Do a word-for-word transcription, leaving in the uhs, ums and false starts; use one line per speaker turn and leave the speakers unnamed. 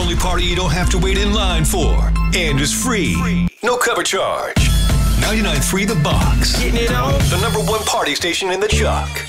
only party you don't have to wait in line for. And is free. No cover charge. ninety-nine point three The Box. Getting it on. The number one party station in the Chuck.